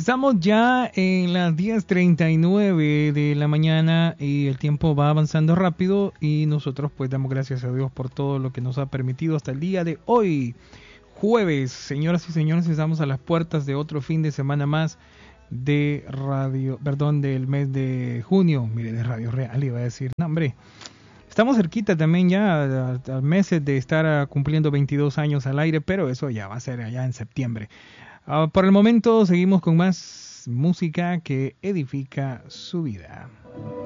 Estamos ya en las 10:39 de la mañana y el tiempo va avanzando rápido y nosotros pues damos gracias a Dios por todo lo que nos ha permitido hasta el día de hoy, jueves. Señoras y señores, estamos a las puertas de otro fin de semana más de radio, perdón, del mes de junio, mire, de Radio Real iba a decir, no hombre. Estamos cerquita también ya a meses de estar cumpliendo 22 años al aire, pero eso ya va a ser allá en septiembre. Por el momento seguimos con más música que edifica su vida.